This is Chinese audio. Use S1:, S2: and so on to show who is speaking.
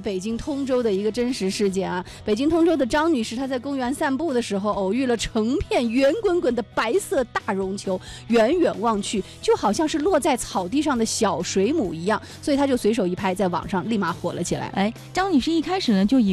S1: 北京通州的一个真实事件啊。北京通州的张女士，她在公园散步的时候，偶遇了成片圆滚滚的白色大绒球，远远望去就好像是落在草地上的小水母一样，所以她就随手一拍，在网上立马火了起来。
S2: 张女士一开始呢就以